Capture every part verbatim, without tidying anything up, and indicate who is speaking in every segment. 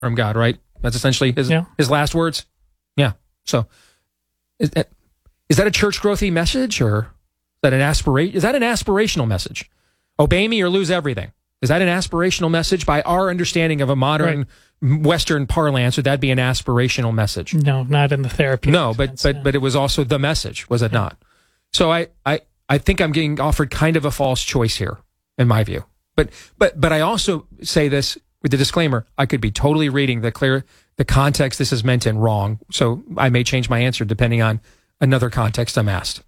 Speaker 1: from God, right? That's essentially his, yeah. his last words. Yeah. So is that, is that a church growthy message, or is that an aspira- Is that an aspirational message? Obey me or lose everything. Is that an aspirational message? By our understanding of a modern right. Western parlance, would that be an aspirational message?
Speaker 2: No, not in the therapy.
Speaker 1: No, but sense, but no. but it was also the message, was it yeah. not? So I, I I think I'm getting offered kind of a false choice here, in my view. But but but I also say this with the disclaimer: I could be totally reading the clear the context this is meant in wrong. So I may change my answer depending on another context I'm asked.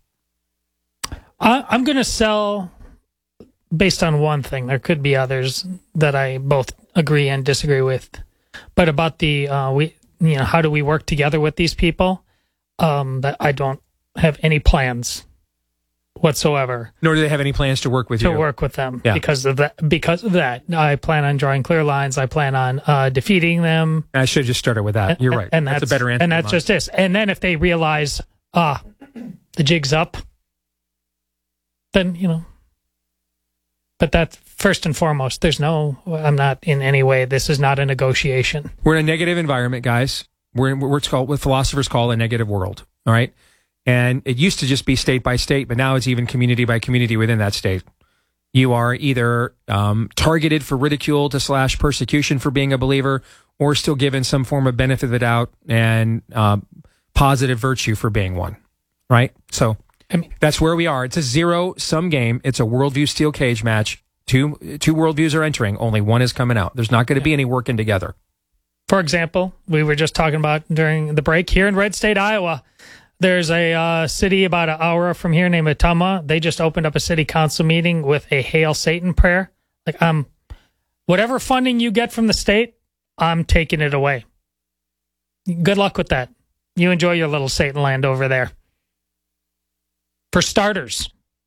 Speaker 2: I, I'm going to sell based on one thing. There could be others that I both agree and disagree with. But about the uh, we you know how do we work together with these people? Um, that I don't have any plans whatsoever.
Speaker 1: Nor do they have any plans to work with
Speaker 2: to
Speaker 1: you.
Speaker 2: To work with them
Speaker 1: yeah.
Speaker 2: because of that. Because of that, I plan on drawing clear lines. I plan on uh, defeating them.
Speaker 1: I should have just started with that.
Speaker 2: And,
Speaker 1: You're right.
Speaker 2: And
Speaker 1: that's,
Speaker 2: that's
Speaker 1: a better answer.
Speaker 2: And that's just this. And then if they realize, ah, the jig's up, then you know. But that's first and foremost. There's no. I'm not in any way. This is not a negotiation.
Speaker 1: We're in a negative environment, guys. We're in what's called what philosophers call a negative world. All right. And it used to just be state by state, but now it's even community by community within that state. You are either um, targeted for ridicule to slash persecution for being a believer, or still given some form of benefit of the doubt and uh, positive virtue for being one. Right? So I mean, that's where we are. It's a zero-sum game. It's a worldview steel cage match. Two two worldviews are entering. Only one is coming out. There's not going to yeah. be any working together.
Speaker 2: For example, we were just talking about during the break here in Red State, Iowa. There's a uh, city about an hour from here named Ottumwa. They just opened up a city council meeting with a Hail Satan prayer. Like, um, whatever funding you get from the state, I'm taking it away. Good luck with that. You enjoy your little Satan land over there. For starters.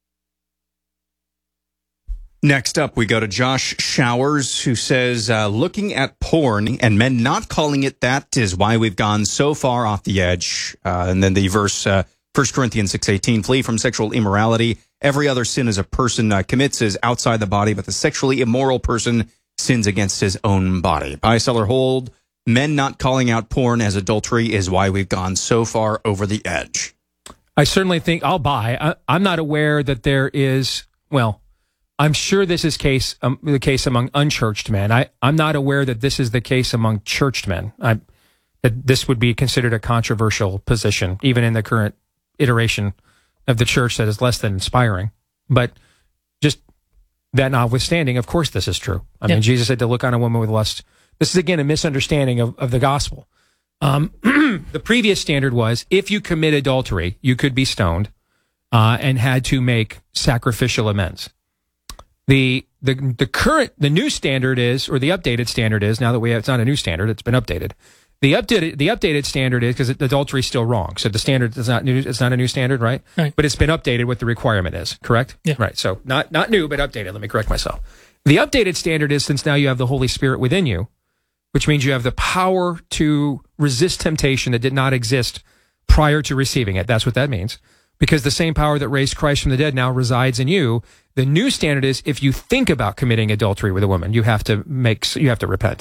Speaker 3: Next up, we go to Josh Showers, who says, uh, looking at porn and men not calling it that is why we've gone so far off the edge. Uh, and then the verse, uh, First Corinthians six eighteen, flee from sexual immorality. Every other sin as a person uh, commits is outside the body, but the sexually immoral person sins against his own body. Buy, sell, or hold. Men not calling out porn as adultery is why we've gone so far over the edge.
Speaker 1: I certainly think I'll buy. I, I'm not aware that there is, well, I'm sure this is case um, the case among unchurched men. I, I'm not aware that this is the case among churched men. I, that this would be considered a controversial position, even in the current iteration of the church that is less than inspiring. But just that notwithstanding, of course this is true. I yeah. mean, Jesus said to look on a woman with lust. This is, again, a misunderstanding of, of the gospel. Um, the previous standard was if you commit adultery, you could be stoned uh, and had to make sacrificial amends. The, the the current, the new standard is, or the updated standard is, now that we have, it's not a new standard, it's been updated. The updated the updated standard is, because adultery is still wrong, so the standard is not new, it's not a new standard, right?
Speaker 2: Right.
Speaker 1: But it's been updated what the requirement is, correct?
Speaker 2: Yeah.
Speaker 1: Right, so not, not new, but updated, let me correct myself. The updated standard is, since now you have the Holy Spirit within you, which means you have the power to resist temptation that did not exist prior to receiving it. That's what that means. Because the same power that raised Christ from the dead now resides in you. The new standard is if you think about committing adultery with a woman, you have to make, you have to repent.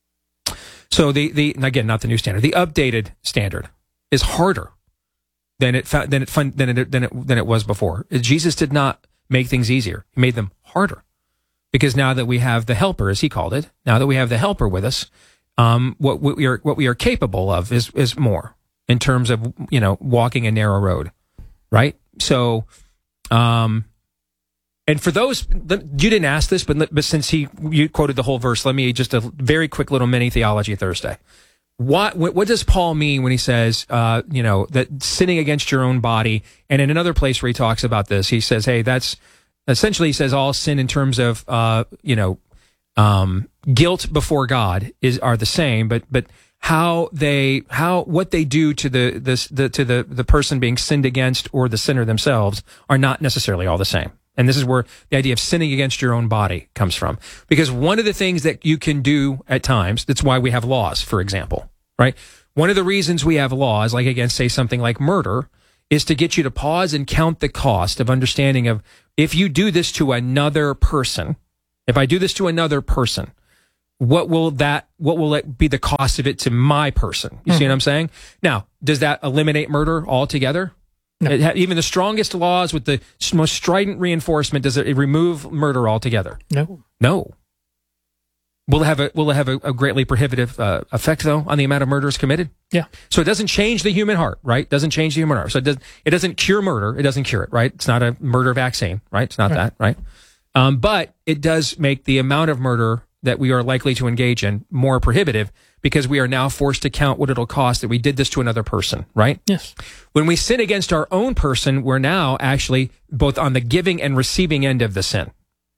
Speaker 1: So the, the, and again, not the new standard, the updated standard is harder than it, than it, than it, than it, than it was before. Jesus did not make things easier. He made them harder. Because now that we have the helper, as he called it, now that we have the helper with us, um, what, what we are, what we are capable of is, is more in terms of, you know, walking a narrow road. Right? So, um, and for those, you didn't ask this, but, but since he, you quoted the whole verse, let me just a very quick little mini Theology Thursday. What, what, what does Paul mean when he says, uh, you know, that sinning against your own body? And in another place where he talks about this, he says, hey, that's essentially, he says all sin in terms of, uh, you know, um, guilt before God is, are the same, but, but, how they, how, what they do to the, this, the, to the, the person being sinned against or the sinner themselves are not necessarily all the same. And this is where the idea of sinning against your own body comes from. Because one of the things that you can do at times, that's why we have laws, for example, right? One of the reasons we have laws, like against, say, something like murder, is to get you to pause and count the cost of understanding of, if you do this to another person, if I do this to another person, what will that, what will it be the cost of it to my person? You mm-hmm. see what I'm saying? Now, does that eliminate murder altogether? No. It ha- even the strongest laws with the most strident reinforcement, does it remove murder altogether?
Speaker 2: No.
Speaker 1: No. Will it have a will it have a, a greatly prohibitive uh, effect though on the amount of murders committed?
Speaker 2: Yeah.
Speaker 1: So it doesn't change the human heart, right? Doesn't change the human heart. So it does it doesn't cure murder. It doesn't cure it, right? It's not a murder vaccine, right? It's not right. that, right? Um, but it does make the amount of murder that we are likely to engage in more prohibitive because we are now forced to count what it'll cost that we did this to another person, right?
Speaker 2: Yes.
Speaker 1: When we sin against our own person, we're now actually both on the giving and receiving end of the sin.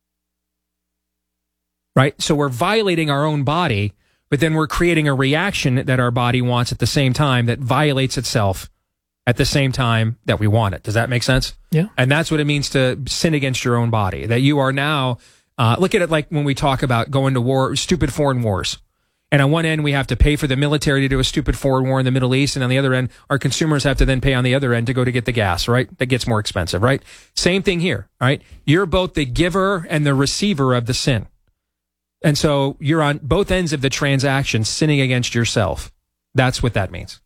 Speaker 1: Right? So we're violating our own body, but then we're creating a reaction that our body wants at the same time that violates itself at the same time that we want it. Does that make sense?
Speaker 2: Yeah.
Speaker 1: And that's what it means to sin against your own body. That you are now, uh, look at it like when we talk about going to war, stupid foreign wars. And on one end, we have to pay for the military to do a stupid foreign war in the Middle East. And on the other end, our consumers have to then pay on the other end to go to get the gas, right? That gets more expensive, right? Same thing here, right? You're both the giver and the receiver of the sin. And so you're on both ends of the transaction sinning against yourself. That's what that means.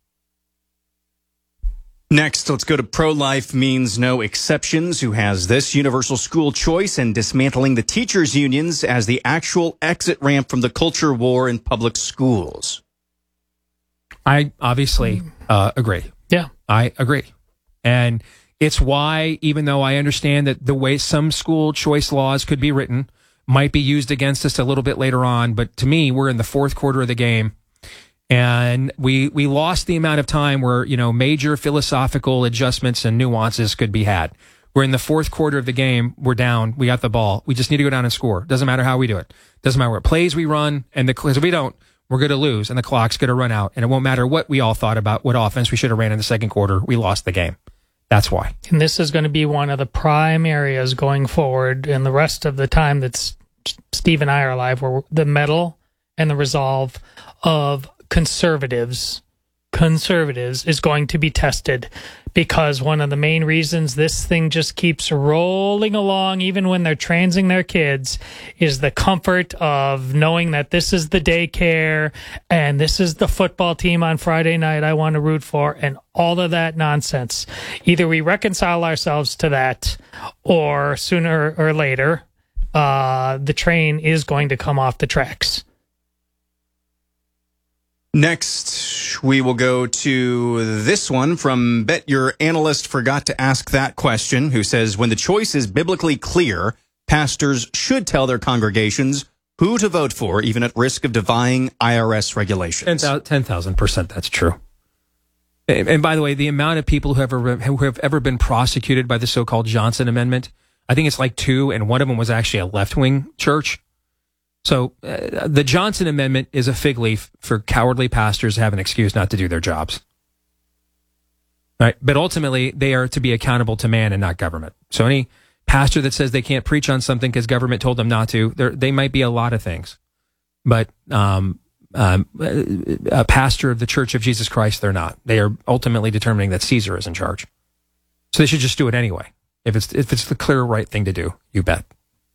Speaker 3: Next, let's go to Pro-Life Means No Exceptions, who has this: universal school choice and dismantling the teachers' unions as the actual exit ramp from the culture war in public schools.
Speaker 1: I obviously uh, agree.
Speaker 2: Yeah.
Speaker 1: I agree. And it's why, even though I understand that the way some school choice laws could be written might be used against us a little bit later on, but to me, we're in the fourth quarter of the game, and we we lost the amount of time where, you know, major philosophical adjustments and nuances could be had. We're in the fourth quarter of the game. We're down. We got the ball. We just need to go down and score. Doesn't matter how we do it. Doesn't matter what plays we run, and the because if we don't, we're going to lose, and the clock's going to run out, and it won't matter what we all thought about what offense we should have ran in the second quarter. We lost the game. That's why.
Speaker 2: And this is going to be one of the prime areas going forward in the rest of the time that's Steve and I are alive, where the mettle and the resolve of conservatives, conservatives is going to be tested, because one of the main reasons this thing just keeps rolling along, even when they're transing their kids, is the comfort of knowing that this is the daycare and this is the football team on Friday night I want to root for, and all of that nonsense. Either we reconcile ourselves to that, or sooner or later, uh, the train is going to come off the tracks.
Speaker 3: Next, we will go to this one from Bet Your Analyst Forgot to Ask That Question, who says, when the choice is biblically clear, pastors should tell their congregations who to vote for, even at risk of defying I R S regulations.
Speaker 1: ten thousand percent that's true. And by the way, the amount of people who have ever, who have ever been prosecuted by the so-called Johnson Amendment, I think it's like two, and one of them was actually a left-wing church. So uh, the Johnson Amendment is a fig leaf for cowardly pastors to have an excuse not to do their jobs. Right? But ultimately, they are to be accountable to man and not government. So any pastor that says they can't preach on something because government told them not to, they might be a lot of things. But um, um, a pastor of the Church of Jesus Christ, they're not. They are ultimately determining that Caesar is in charge. So they should just do it anyway. If it's if it's the clear right thing to do, you bet.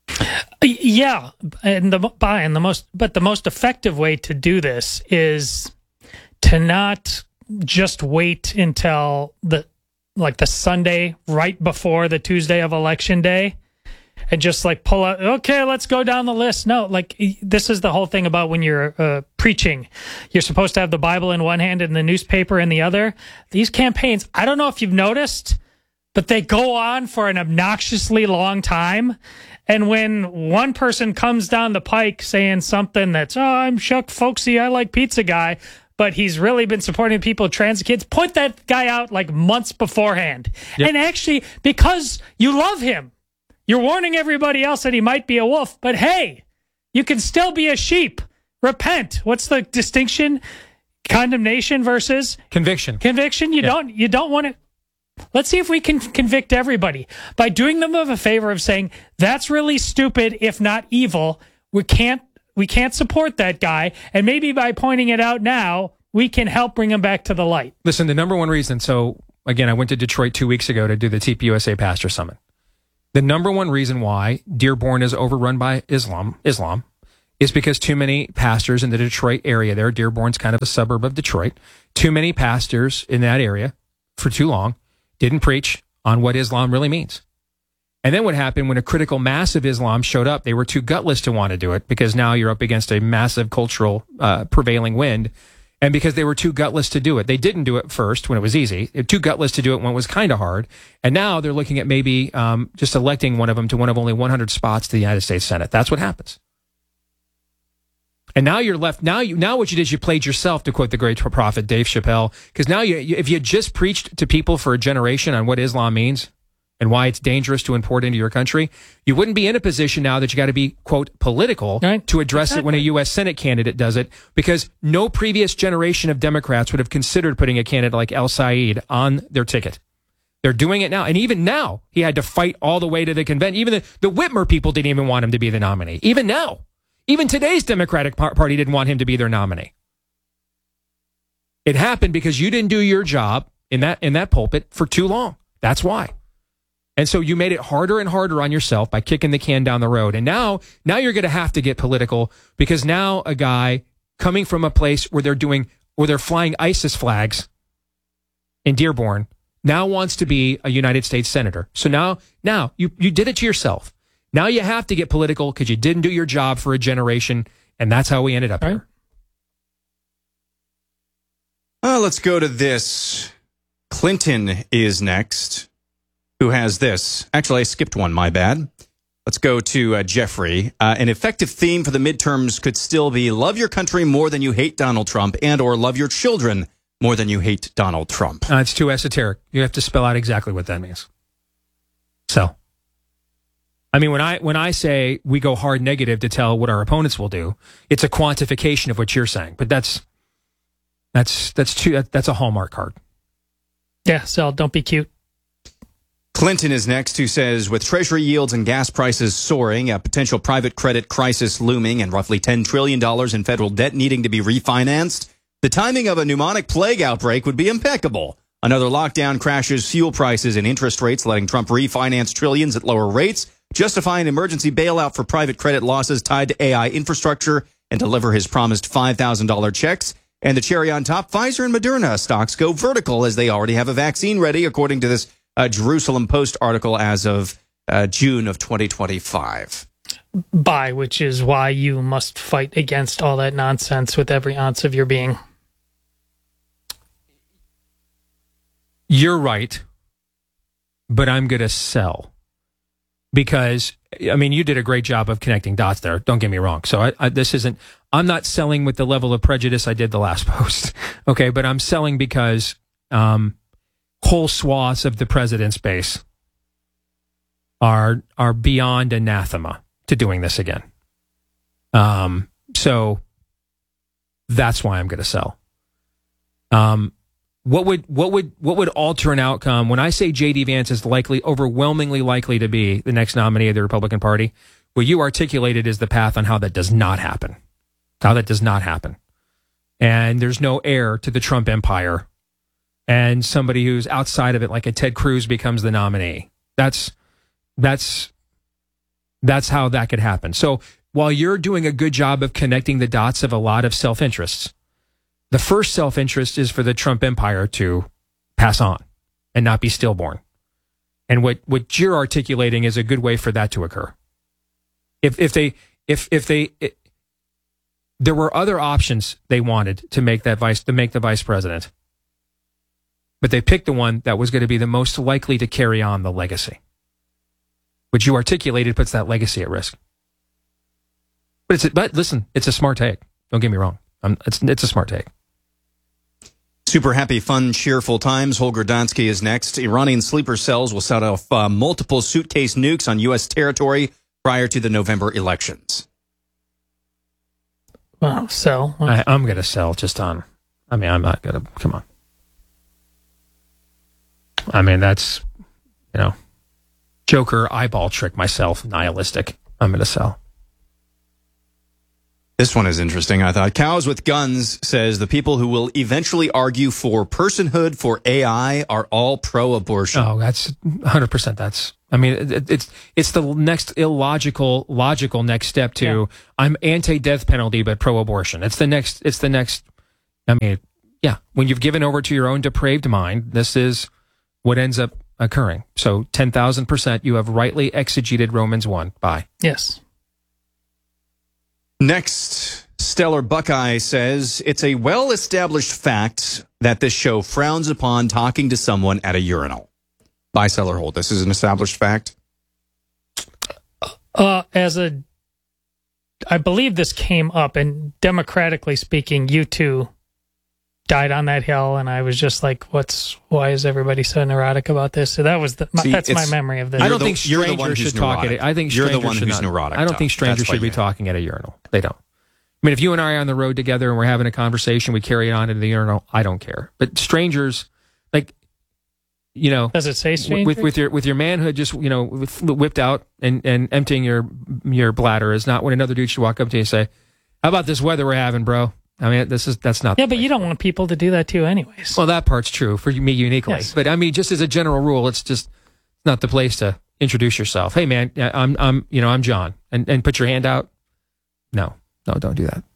Speaker 2: Yeah, and the by and the most, but the most effective way to do this is to not just wait until the like the Sunday right before the Tuesday of election day, and just like pull out. Okay, let's go down the list. No, like this is the whole thing about when you're uh, preaching. You're supposed to have the Bible in one hand and the newspaper in the other. These campaigns, I don't know if you've noticed, but they go on for an obnoxiously long time. And when one person comes down the pike saying something that's, oh, I'm Chuck Folksy, I like pizza guy, but he's really been supporting people, trans kids, point that guy out like months beforehand. Yep. And actually, because you love him, you're warning everybody else that he might be a wolf, but hey, you can still be a sheep. Repent. What's the distinction? Condemnation versus
Speaker 1: conviction.
Speaker 2: Conviction. You
Speaker 1: yeah.
Speaker 2: don't, you don't want to. Let's see if we can convict everybody by doing them a favor of saying that's really stupid, if not evil. We can't we can't support that guy, and maybe by pointing it out now, we can help bring him back to the light.
Speaker 1: Listen, the number one reason. So again, I went to Detroit two weeks ago to do the T P U S A Pastor Summit. The number one reason why Dearborn is overrun by Islam Islam is because too many pastors in the Detroit area there, Dearborn's kind of a suburb of Detroit, too many pastors in that area for too long didn't preach on what Islam really means. And then what happened when a critical mass of Islam showed up, they were too gutless to want to do it because now you're up against a massive cultural uh, prevailing wind. And because they were too gutless to do it. They didn't do it first when it was easy. They were too gutless to do it when it was kind of hard. And now they're looking at maybe um, just electing one of them to one of only one hundred spots to the United States Senate. That's what happens. And now you're left. Now you now what you did is you played yourself, to quote the great prophet Dave Chappelle. Because now you, you, if you had just preached to people for a generation on what Islam means and why it's dangerous to import into your country, you wouldn't be in a position now that you got to be, quote, political
Speaker 2: right.
Speaker 1: to address
Speaker 2: exactly.
Speaker 1: it when a U S Senate candidate does it, because no previous generation of Democrats would have considered putting a candidate like El Said on their ticket. They're doing it now. And even now, he had to fight all the way to the convention. Even the, the Whitmer people didn't even want him to be the nominee. Even now. Even today's Democratic Party didn't want him to be their nominee. It happened because you didn't do your job in that in that pulpit for too long. That's why. And so you made it harder and harder on yourself by kicking the can down the road. And now, now you're going to have to get political, because now a guy coming from a place where they're doing, where they're flying ISIS flags in Dearborn now wants to be a United States senator. So now, now you, you did it to yourself. Now you have to get political because you didn't do your job for a generation. And that's how we ended up
Speaker 2: right.
Speaker 1: here.
Speaker 3: Uh, let's go to this. Clinton is next. Who has this? Actually, I skipped one, my bad. Let's go to uh, Jeffrey. Uh, an effective theme for the midterms could still be love your country more than you hate Donald Trump, and or love your children more than you hate Donald Trump.
Speaker 1: Uh, it's too esoteric. You have to spell out exactly what that means. So, I mean, when I when I say we go hard negative to tell what our opponents will do, it's a quantification of what you're saying. But that's that's that's too that's a Hallmark card.
Speaker 2: Yeah, so don't be cute.
Speaker 3: Clinton is next, who says, with Treasury yields and gas prices soaring, a potential private credit crisis looming, and roughly ten trillion dollars in federal debt needing to be refinanced, the timing of a pneumonic plague outbreak would be impeccable. Another lockdown crashes fuel prices and interest rates, letting Trump refinance trillions at lower rates, justify an emergency bailout for private credit losses tied to A I infrastructure, and deliver his promised five thousand dollars checks. And the cherry on top, Pfizer and Moderna stocks go vertical as they already have a vaccine ready, according to this uh, Jerusalem Post article as of uh, June of twenty twenty-five.
Speaker 2: Buy, which is why you must fight against all that nonsense with every ounce of your being.
Speaker 1: You're right, but I'm going to sell. Because, I mean, you did a great job of connecting dots there. Don't get me wrong. So I, I, this isn't, I'm not selling with the level of prejudice I did the last post. Okay, but I'm selling because um, whole swaths of the president's base are are beyond anathema to doing this again. Um, so that's why I'm going to sell. Um, What would what would what would alter an outcome when I say J D Vance is likely, overwhelmingly likely to be the next nominee of the Republican Party? What you articulated is the path on how that does not happen. How that does not happen. And there's no heir to the Trump empire. And somebody who's outside of it, like a Ted Cruz, becomes the nominee. That's that's that's how that could happen. So while you're doing a good job of connecting the dots of a lot of self-interests, the first self-interest is for the Trump empire to pass on and not be stillborn. And what, what you're articulating is a good way for that to occur. If if they if if they it, there were other options they wanted to make that vice to make the vice president, but they picked the one that was going to be the most likely to carry on the legacy. What you articulated puts that legacy at risk. But it's a, but listen, it's a smart take. Don't get me wrong. Um, it's it's a smart take.
Speaker 3: Super happy, fun, cheerful times. Holger Donsky is next. Iranian sleeper cells will set off uh, multiple suitcase nukes on U S territory prior to the November elections.
Speaker 2: Wow, sell.
Speaker 1: I, I'm going to sell just on, I mean, I'm not going to, come on. I mean, that's, you know, Joker eyeball trick myself, nihilistic. I'm going to sell.
Speaker 3: This one is interesting, I thought. Cows with Guns says the people who will eventually argue for personhood for A I are all pro-abortion.
Speaker 1: Oh, that's one hundred percent. That's, I mean, it, it's it's the next illogical, logical next step to, yeah. I'm anti-death penalty, but pro-abortion. It's the next, it's the next, I mean, yeah. When you've given over to your own depraved mind, this is what ends up occurring. So ten thousand percent, you have rightly exegeted Romans one. Bye.
Speaker 2: Yes.
Speaker 3: Next, Stellar Buckeye says, it's a well-established fact that this show frowns upon talking to someone at a urinal. By Stellar Holt, this is an established fact?
Speaker 2: Uh, as a, I believe this came up, and democratically speaking, you two died on that hill, and I was just like, "What's? Why is everybody so neurotic about this?" So that was the, my,
Speaker 3: See,
Speaker 2: that's my memory of this.
Speaker 1: I don't
Speaker 3: the,
Speaker 1: think strangers should talk at it. I think
Speaker 3: you're the one
Speaker 1: should
Speaker 3: who's
Speaker 1: not,
Speaker 3: neurotic.
Speaker 1: I don't
Speaker 3: Tom.
Speaker 1: think strangers
Speaker 3: That's
Speaker 1: should be talking at a urinal. They don't. I mean, if you and I are on the road together and we're having a conversation, we carry it on into the urinal. I don't care. But strangers, like, you know,
Speaker 2: does it say strangers?
Speaker 1: with with your with your manhood just you know whipped out and and emptying your your bladder is not when another dude should walk up to you and say, "How about this weather we're having, bro?" I mean, this is that's not.
Speaker 2: Yeah, but you don't want people to do that to you, anyways.
Speaker 1: Well, that part's true for me uniquely.
Speaker 2: Yes.
Speaker 1: But I mean, just as a general rule, it's just not the place to introduce yourself. Hey, man, I'm I'm you know I'm John, and and put your hand out. No, no, don't do that.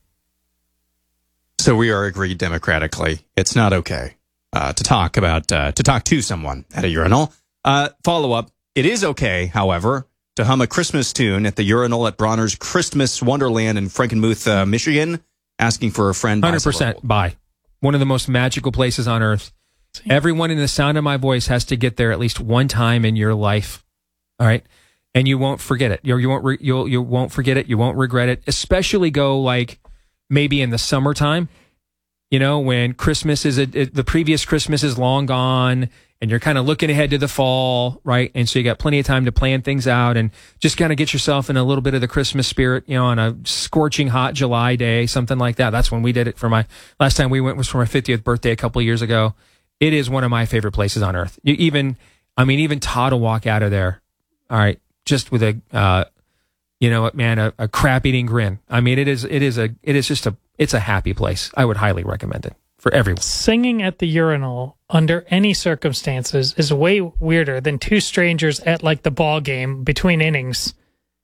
Speaker 3: So we are agreed democratically. It's not okay uh, to talk about uh, to talk to someone at a urinal. Uh, follow up. It is okay, however, to hum a Christmas tune at the urinal at Bronner's Christmas Wonderland in Frankenmuth, uh, Michigan. Asking for a friend.
Speaker 1: one hundred percent buy. One of the most magical places on earth. Everyone in the sound of my voice has to get there at least one time in your life. All right. And you won't forget it. You, you won't, re, you'll, you won't forget it. You won't regret it. Especially go like maybe in the summertime, you know, when Christmas is, a, it, the previous Christmas is long gone and you're kind of looking ahead to the fall, right? And so you got plenty of time to plan things out and just kind of get yourself in a little bit of the Christmas spirit, you know, on a scorching hot July day, something like that. That's when we did it for my, last time we went was for my fiftieth birthday a couple of years ago. It is one of my favorite places on earth. You even, I mean, even Todd will walk out of there, all right, just with a, uh, you know, man, a, a crap-eating grin. I mean, it is, it is a, it is just a, it's a happy place. I would highly recommend it for everyone.
Speaker 2: Singing at the urinal under any circumstances is way weirder than two strangers at like the ball game between innings.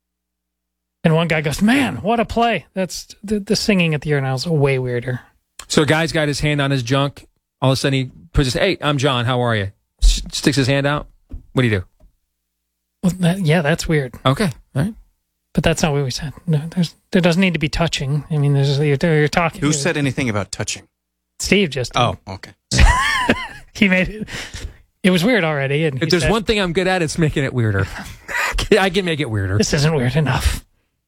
Speaker 2: And one guy goes, "Man, what a play." That's the, the singing at the urinal is way weirder.
Speaker 1: So a guy's got his hand on his junk. All of a sudden he puts his, "Hey, I'm John. How are you?" S- sticks his hand out. What do you do?
Speaker 2: Well, that, yeah, that's weird.
Speaker 1: Okay. All right.
Speaker 2: But that's not what we said. No, there's, there doesn't need to be touching. I mean, there's, you're, you're talking.
Speaker 3: Who said anything about touching?
Speaker 2: Steve just did.
Speaker 3: Oh, okay.
Speaker 2: He made it. It was weird already. And
Speaker 1: if there's
Speaker 2: said,
Speaker 1: one thing I'm good at, it's making it weirder. I can make it weirder.
Speaker 2: This isn't weird enough.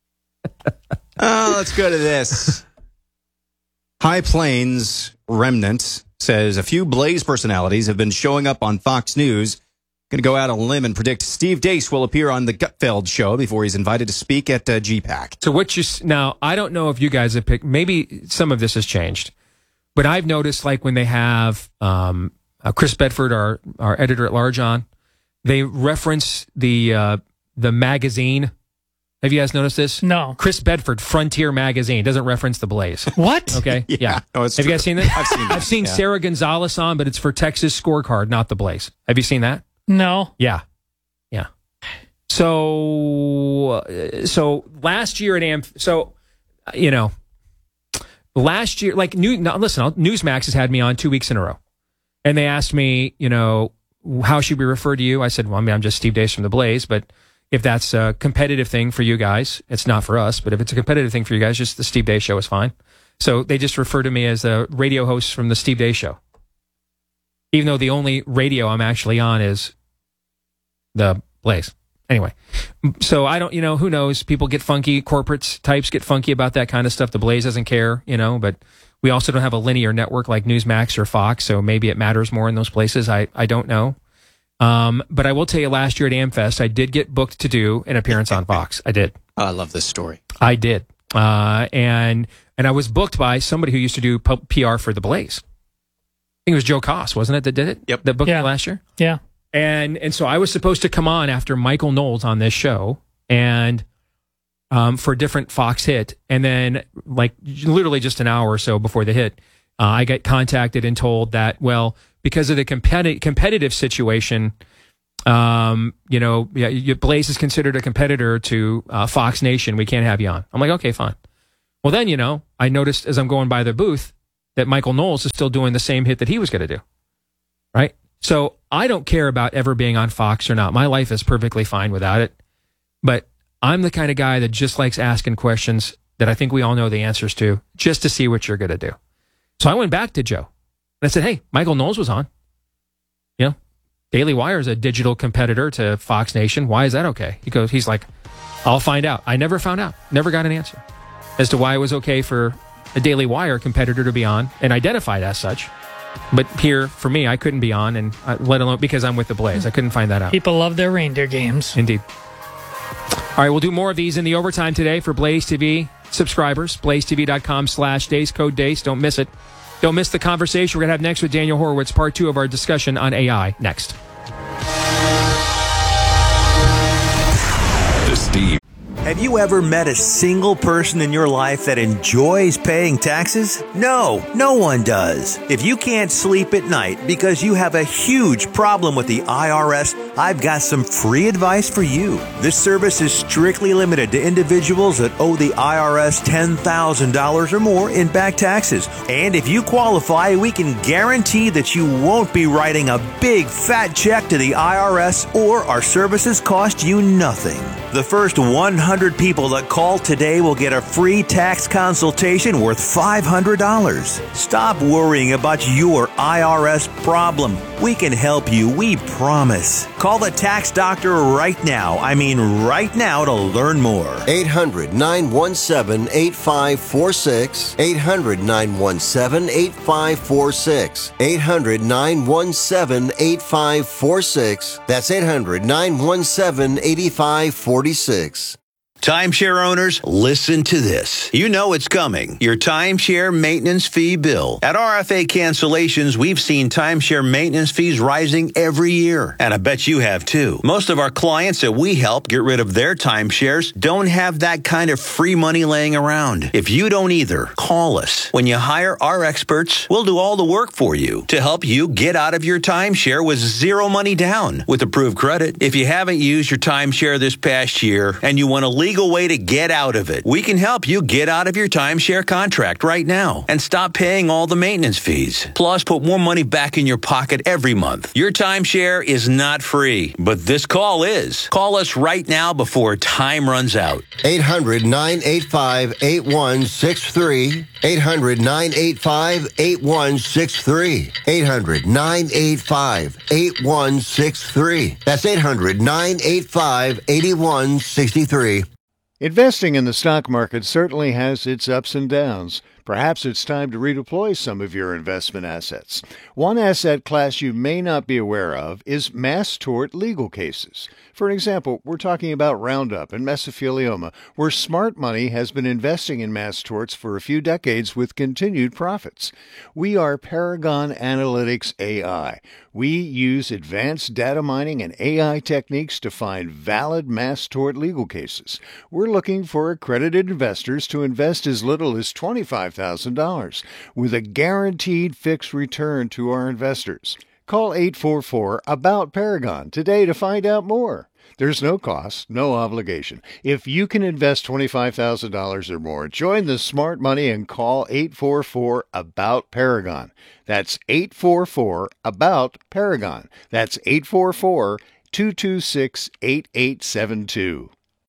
Speaker 3: Oh, let's go to this. High Plains Remnant says a few Blaze personalities have been showing up on Fox News. Going to go out on a limb and predict Steve Deace will appear on the Gutfeld show before he's invited to speak at uh, G PAC.
Speaker 1: So what you now? I don't know if you guys have picked. Maybe some of this has changed, but I've noticed like when they have um, uh, Chris Bedford, our our editor at large, on, they reference the uh, the magazine. Have you guys noticed this?
Speaker 2: No.
Speaker 1: Chris Bedford, Frontier Magazine, doesn't reference the Blaze.
Speaker 2: What?
Speaker 1: Okay.
Speaker 3: Yeah.
Speaker 1: yeah.
Speaker 3: No, it's
Speaker 1: Have
Speaker 3: true.
Speaker 1: you guys seen that?
Speaker 3: I've seen that.
Speaker 1: I've seen
Speaker 3: yeah.
Speaker 1: Sarah Gonzalez on, but it's for Texas Scorecard, not the Blaze. Have you seen that?
Speaker 2: No.
Speaker 1: Yeah. Yeah. So, uh, so last year at Am, so, uh, you know, last year, like, new, now, listen, I'll, Newsmax has had me on two weeks in a row. And they asked me, you know, how should we refer to you? I said, well, I mean, I'm just Steve Deace from the Blaze, but if that's a competitive thing for you guys, it's not for us, but if it's a competitive thing for you guys, just the Steve Deace Show is fine. So they just refer to me as a radio host from the Steve Deace Show. Even though the only radio I'm actually on is the Blaze. Anyway, so I don't, you know, who knows? People get funky, corporate types get funky about that kind of stuff. The Blaze doesn't care, you know, but we also don't have a linear network like Newsmax or Fox, so maybe it matters more in those places. I, I don't know. Um, but I will tell you, last year at AmFest, I did get booked to do an appearance on Fox. I did.
Speaker 3: Oh, I love this story.
Speaker 1: I did. Uh, and and I was booked by somebody who used to do P R for the Blaze. I think it was Joe Koss, wasn't it, that did it?
Speaker 3: Yep.
Speaker 1: That booked
Speaker 2: Yeah.
Speaker 1: me last year?
Speaker 2: Yeah.
Speaker 1: And and so I was supposed to come on after Michael Knowles on this show. And um, for a different Fox hit. And then, like, literally just an hour or so before the hit, uh, I get contacted and told that, well, because of the competi- competitive situation, um, you know, yeah, you, Blaze is considered a competitor to uh, Fox Nation. We can't have you on. I'm like, okay, fine. Well, then, you know, I noticed as I'm going by the booth that Michael Knowles is still doing the same hit that he was going to do. Right? So I don't care about ever being on Fox or not. My life is perfectly fine without it. But I'm the kind of guy that just likes asking questions that I think we all know the answers to, just to see what you're going to do. So I went back to Joe and I said, hey, Michael Knowles was on. You know, Daily Wire is a digital competitor to Fox Nation. Why is that okay? He goes, he's like, I'll find out. I never found out. Never got an answer as to why it was okay for a Daily Wire competitor to be on and identified as such. But here, for me, I couldn't be on, and uh, let alone because I'm with the Blaze. I couldn't find that out.
Speaker 2: People love their reindeer games.
Speaker 1: Indeed. All right, we'll do more of these in the overtime today for Blaze T V subscribers. blazetv.com slash days, code days. Don't miss it. Don't miss the conversation we're going to have next with Daniel Horowitz, part two of our discussion on A I. Next.
Speaker 4: The Steve.
Speaker 5: Have you ever met a single person in your life that enjoys paying taxes? No, no one does. If you can't sleep at night because you have a huge problem with the I R S, I've got some free advice for you. This service is strictly limited to individuals that owe the I R S ten thousand dollars or more in back taxes. And if you qualify, we can guarantee that you won't be writing a big fat check to the I R S, or our services cost you nothing. The first one hundred people that call today will get a free tax consultation worth five hundred dollars. Stop worrying about your I R S problem. We can help you, we promise. Call the tax doctor right now. I mean right now to learn more.
Speaker 6: eight hundred, nine one seven, eight five four six. eight hundred, nine one seven, eight five four six. eight hundred, nine one seven, eight five four six. That's eight hundred, nine one seven, eight five four six.
Speaker 7: Timeshare owners, listen to this. You know it's coming. Your timeshare maintenance fee bill. At R F A Cancellations, we've seen timeshare maintenance fees rising every year. And I bet you have too. Most of our clients that we help get rid of their timeshares don't have that kind of free money laying around. If you don't either, call us. When you hire our experts, we'll do all the work for you to help you get out of your timeshare with zero money down with approved credit. If you haven't used your timeshare this past year and you want to leave legal way to get out of it. We can help you get out of your timeshare contract right now and stop paying all the maintenance fees. Plus, put more money back in your pocket every month. Your timeshare is not free, but this call is. Call us right now before time runs out.
Speaker 6: eight hundred, nine eight five, eight one six three. eight hundred, nine eight five, eight one six three. eight hundred, nine eight five, eight one six three. That's eight hundred, nine eight five, eight one six three.
Speaker 8: Investing in the stock market certainly has its ups and downs. Perhaps it's time to redeploy some of your investment assets. One asset class you may not be aware of is mass tort legal cases. For example, we're talking about Roundup and mesothelioma, where smart money has been investing in mass torts for a few decades with continued profits. We are Paragon Analytics A I. We use advanced data mining and A I techniques to find valid mass tort legal cases. We're looking for accredited investors to invest as little as twenty-five thousand dollars with a guaranteed fixed return to our investors. Call eight four four, A B O U T, Paragon today to find out more. There's no cost, no obligation. If you can invest twenty-five thousand dollars or more, join the smart money and call eight four four, A B O U T, Paragon. That's eight four four, A B O U T, Paragon. That's eight four four, two two six, eight eight seven two.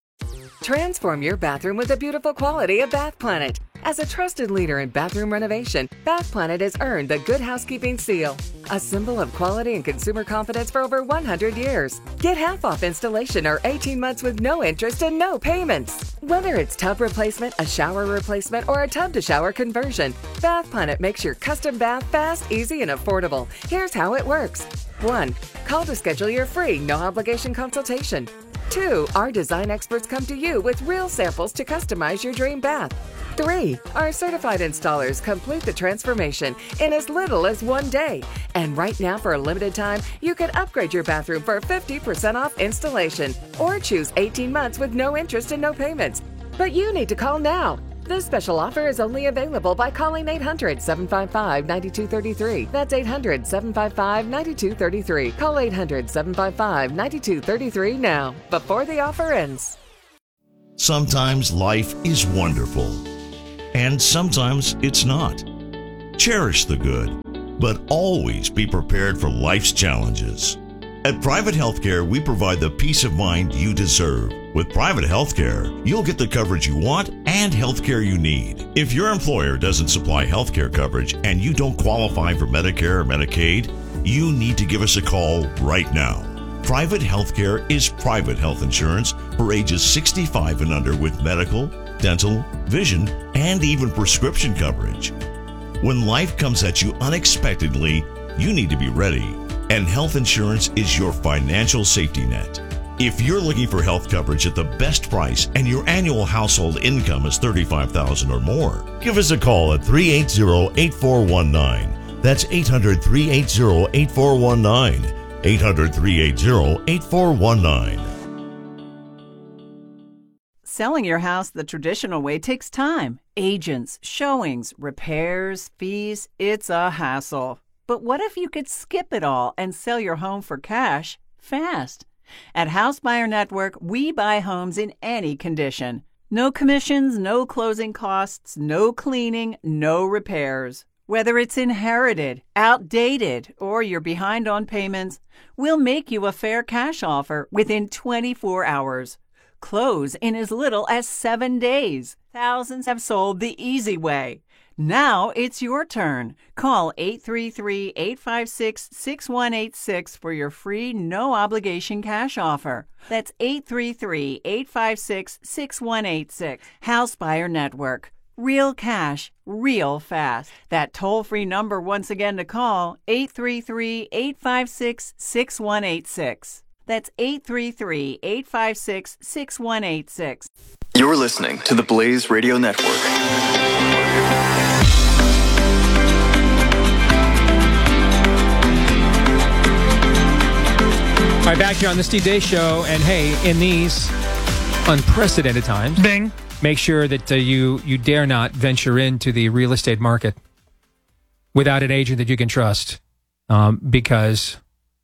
Speaker 9: Transform your bathroom with the beautiful quality of Bath Planet. As a trusted leader in bathroom renovation, Bath Planet has earned the Good Housekeeping seal, a symbol of quality and consumer confidence for over one hundred years. Get half off installation or eighteen months with no interest and no payments. Whether it's tub replacement, a shower replacement, or a tub-to-shower conversion, Bath Planet makes your custom bath fast, easy, and affordable. Here's how it works. one. Call to schedule your free, no-obligation consultation. two. Our design experts come to you with real samples to customize your dream bath. three. Our certified installers complete the transformation in as little as one day. And right now, for a limited time, you can upgrade your bathroom for fifty percent off installation or choose eighteen months with no interest and no payments. But you need to call now. This special offer is only available by calling eight hundred, seven five five, nine two three three. That's eight hundred, seven five five, nine two three three. Call eight hundred, seven five five, nine two three three now, before the offer ends.
Speaker 4: Sometimes life is wonderful, and sometimes it's not. Cherish the good, but always be prepared for life's challenges. At Private Healthcare, we provide the peace of mind you deserve. With Private Healthcare, you'll get the coverage you want and healthcare you need. If your employer doesn't supply healthcare coverage and you don't qualify for Medicare or Medicaid, you need to give us a call right now. Private Healthcare is private health insurance for ages sixty-five and under with medical, dental, vision, and even prescription coverage. When life comes at you unexpectedly, you need to be ready. And health insurance is your financial safety net. If you're looking for health coverage at the best price and your annual household income is thirty-five thousand dollars or more, give us a call at three eight zero, eight four one nine. That's eight hundred, three eight zero, eight four one nine. eight hundred, three eight zero, eight four one nine.
Speaker 10: Selling your house the traditional way takes time. Agents, showings, repairs, fees. It's a hassle. But what if you could skip it all and sell your home for cash fast? At House Buyer Network, we buy homes in any condition. No commissions, no closing costs, no cleaning, no repairs. Whether it's inherited, outdated, or you're behind on payments, we'll make you a fair cash offer within twenty-four hours. Close in as little as seven days. Thousands have sold the easy way. Now it's your turn. Call eight three three, eight five six, six one eight six for your free no-obligation cash offer. That's eight three three, eight five six, six one eight six. House Buyer Network. Real cash, real fast. That toll-free number once again to call, eight three three, eight five six, six one eight six. That's eight three three, eight five six, six one eight six.
Speaker 11: You're listening to the Blaze Radio Network.
Speaker 1: All right, back here on the Steve Deace Show, and hey, in these unprecedented times,
Speaker 2: Bing.
Speaker 1: make sure that uh, you you dare not venture into the real estate market without an agent that you can trust, um, because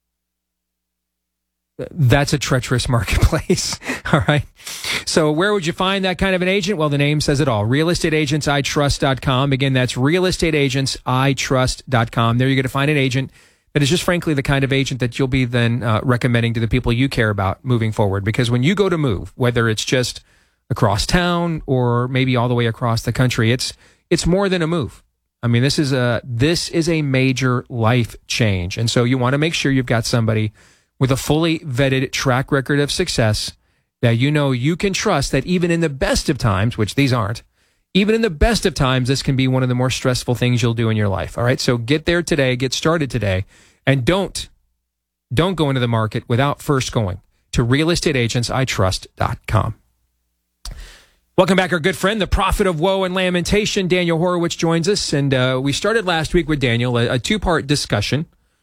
Speaker 1: that's a treacherous marketplace. All right. So where would you find that kind of an agent? Well, the name says it all. real estate agents I trust dot com. Again, that's real estate agents I trust dot com. There you're going to find an agent that is just frankly the kind of agent that you'll be then uh, recommending to the people you care about moving forward. Because when you go to move, whether it's just across town or maybe all the way across the country, it's it's more than a move. I mean, this is a this is a major life change. And so you want to make sure you've got somebody with a fully vetted track record of success that you know you can trust, that even in the best of times, which these aren't, even in the best of times, this can be one of the more stressful things you'll do in your life. All right. So get there today, get started today, and don't, don't go into the market without first going to real estate agents I trust dot com. Welcome back, our good friend, the prophet of woe and lamentation, Daniel Horowitz, joins us. And uh, we started last week with Daniel, a, a two-part discussion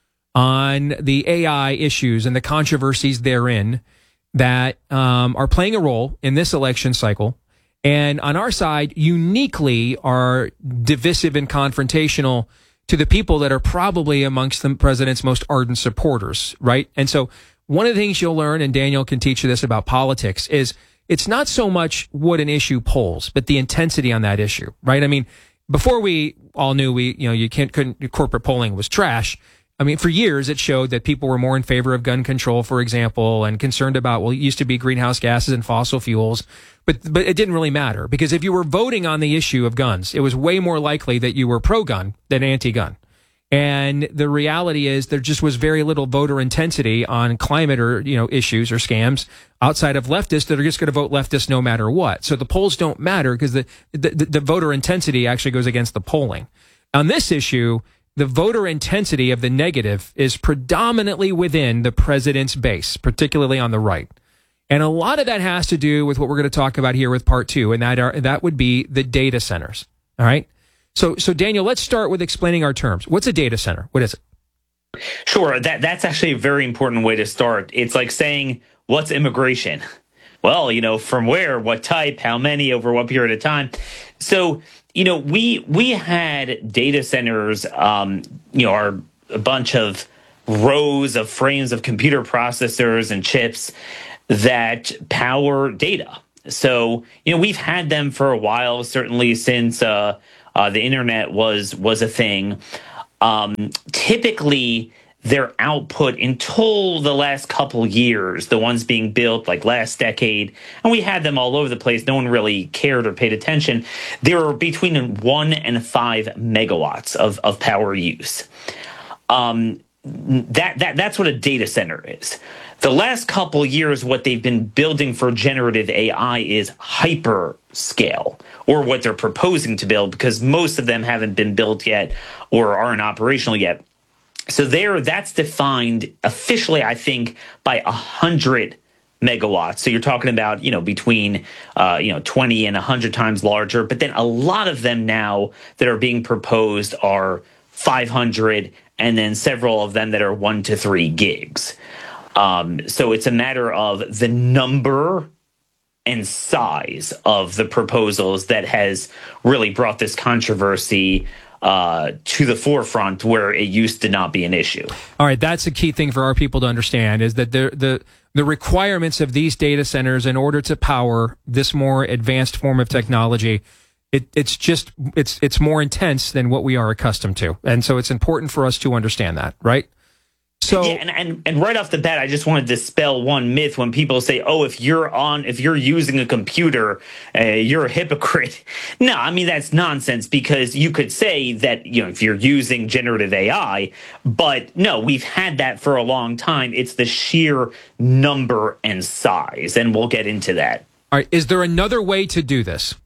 Speaker 1: on the A I issues and the controversies therein that um, are playing a role in this election cycle. And on our side, uniquely are divisive and confrontational to the people that are probably amongst the president's most ardent supporters, right? And so one of the things you'll learn, and Daniel can teach you this about politics, is it's not so much what an issue polls, but the intensity on that issue, right? I mean, before we all knew we, you know, you can't, couldn't, corporate polling was trash. I mean, for years, it showed that people were more in favor of gun control, for example, and concerned about, well, it used to be greenhouse gases and fossil fuels. But but it didn't really matter, because if you were voting on the issue of guns, it was way more likely that you were pro-gun than anti-gun. And the reality is there just was very little voter intensity on climate or, you know, issues or scams outside of leftists that are just going to vote leftist no matter what. So the polls don't matter because the, the, the voter intensity actually goes against the polling. On this issue, the voter intensity of the negative is predominantly within the president's base, particularly on the right. And a lot of that has to do with what we're going to talk about here with part two, and that are, that would be the data centers. All right. So, so Daniel, let's start with explaining our terms. What's a data center? What is it?
Speaker 12: Sure. That that's actually a very important way to start. It's like saying, what's immigration? well, you know, from where, what type, how many, over what period of time. So, you know, we we had data centers, um, you know, are a bunch of rows of frames of computer processors and chips that power data. So, you know, we've had them for a while, certainly since uh, uh, the internet was was a thing. Um, typically, their output until the last couple years, the ones being built like last decade, and we had them all over the place. No one really cared or paid attention. They were between one and five megawatts of, of power use. Um, that that that's what a data center is. The last couple years, what they've been building for generative A I is hyperscale, or what they're proposing to build, because most of them haven't been built yet or aren't operational yet. So there, that's defined officially, I think, by one hundred megawatts. So you're talking about, you know, between, uh, you know, twenty and one hundred times larger. But then a lot of them now that are being proposed are five hundred, and then several of them that are one to three gigs. Um, so it's a matter of the number and size of the proposals that has really brought this controversy uh, to the forefront, where it used to not be an issue.
Speaker 1: All right, that's a key thing for our people to understand, is that the the the requirements of these data centers in order to power this more advanced form of technology, it, it's just it's it's more intense than what we are accustomed to, and so it's important for us to understand that, right? So,
Speaker 12: yeah, and, and and right off the bat, I just want to dispel one myth when people say, "Oh, if you're on, if you're using a computer, uh, you're a hypocrite." No, I mean that's nonsense, because you could say that, you know, if you're using generative A I, but no, we've had that for a long time. It's the sheer number and size, and we'll get into that.
Speaker 1: All right, is there another way to do this?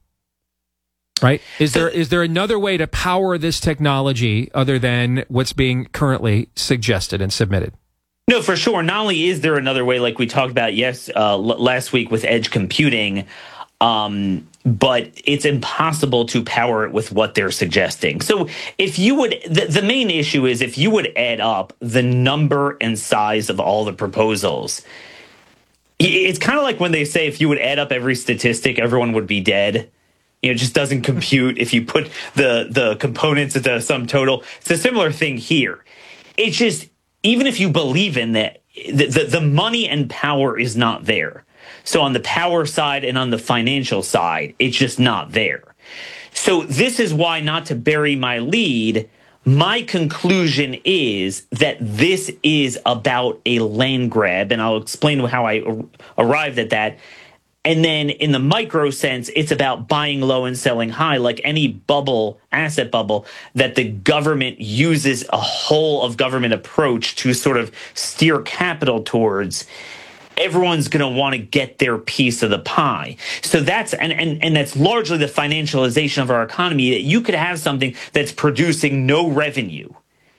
Speaker 1: Right? Is there is there another way to power this technology other than what's being currently suggested and submitted?
Speaker 12: No, for sure. Not only is there another way, like we talked about yes uh, l- last week with edge computing, um, but it's impossible to power it with what they're suggesting. So if you would, the, the main issue is if you would add up the number and size of all the proposals, it's kind of like when they say if you would add up every statistic, everyone would be dead. You know, it just doesn't compute if you put the the components of the sum total. It's a similar thing here. It's just, even if you believe in that, the, the, the money and power is not there. So on the power side and on the financial side, it's just not there. So this is why, not to bury my lead, my conclusion is that this is about a land grab, and I'll explain how I arrived at that. And then in the micro sense, it's about buying low and selling high, like any bubble, asset bubble, that the government uses a whole of government approach to sort of steer capital towards. Everyone's going to want to get their piece of the pie. So that's, and, and, and that's largely the financialization of our economy, that you could have something that's producing no revenue,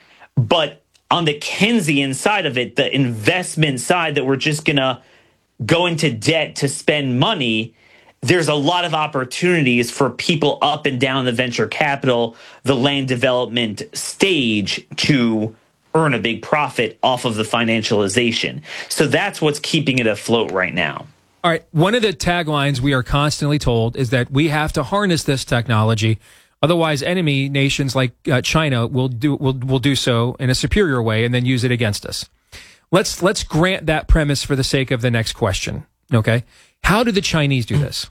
Speaker 12: but on the Keynesian side of it, the investment side, that we're just going to go into debt to spend money, there's a lot of opportunities for people up and down the venture capital, the land development stage, to earn a big profit off of the financialization. So that's what's keeping it afloat right now.
Speaker 1: All right. One of the taglines we are constantly told is that we have to harness this technology. Otherwise, enemy nations like uh, China will do will will do so in a superior way and then use it against us. Let's let's grant that premise for the sake of the next question. Okay, how do the Chinese do this?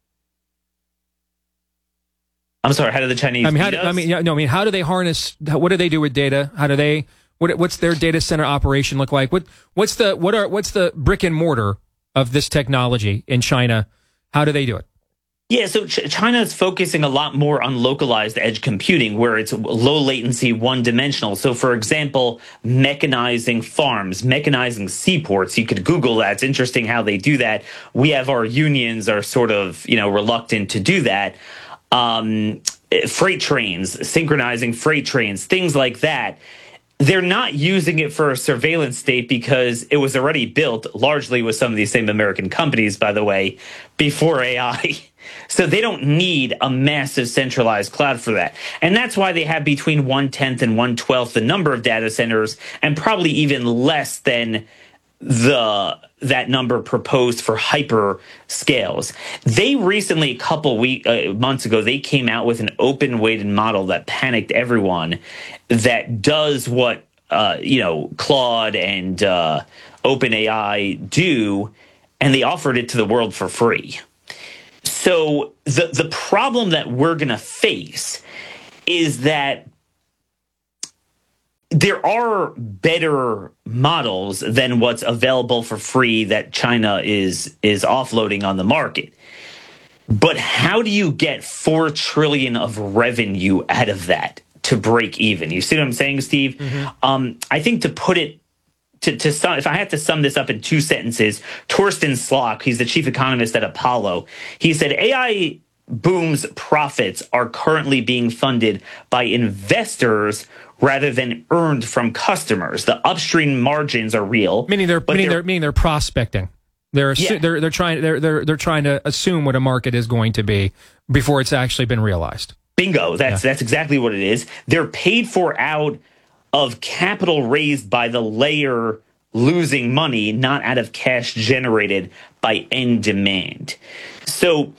Speaker 12: I'm sorry. How do the Chinese?
Speaker 1: I mean, how
Speaker 12: do,
Speaker 1: do, I mean, yeah, no. I mean, how do they harness? What do they do with data? How do they? What what's their data center operation look like? What what's the what are what's the brick and mortar of this technology in China? How do they do it?
Speaker 12: Yeah, so Ch- China is focusing a lot more on localized edge computing, where it's low latency, one dimensional. So, for example, mechanizing farms, mechanizing seaports. You could Google that. It's interesting how they do that. We have our unions are sort of, you know, reluctant to do that. Um, freight trains, synchronizing freight trains, things like that. They're not using it for a surveillance state because it was already built largely with some of these same American companies, by the way, before A I. So they don't need a massive centralized cloud for that. And that's why they have between one-tenth and one-twelfth the number of data centers, and probably even less than the that number proposed for hyperscales. They recently, a couple week uh, months ago, they came out with an open-weighted model that panicked everyone. That does what uh, you know Claude and uh, OpenAI do, and they offered it to the world for free. So the the problem that we're going to face is that there are better models than what's available for free that China is is offloading on the market. But how do you get four trillion dollars of revenue out of that to break even? You see what I'm saying, Steve? Mm-hmm. Um, I think to put it to, to sum, if I had to sum this up in two sentences, Torsten Slok, he's the chief economist at Apollo, he said A I boom's profits are currently being funded by investors rather than earned from customers. The upstream margins are real,
Speaker 1: meaning they're
Speaker 12: but
Speaker 1: meaning
Speaker 12: they're,
Speaker 1: they're meaning they're prospecting. They're assu-
Speaker 12: Yeah.
Speaker 1: they're they're trying they're they're they're trying to assume what a market is going to be before it's actually been realized.
Speaker 12: Bingo. That's
Speaker 1: Yeah.
Speaker 12: that's exactly what it is. They're paid for out of capital raised by the layer losing money, not out of cash generated by end demand. So